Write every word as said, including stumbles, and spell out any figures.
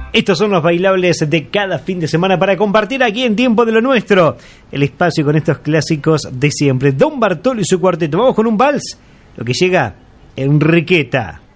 Estos son los bailables de cada fin de semana para compartir aquí en Tiempo de lo Nuestro, el espacio con estos clásicos de siempre. Don Bartolo y su cuarteto. Vamos con un vals, lo que llega Enriqueta.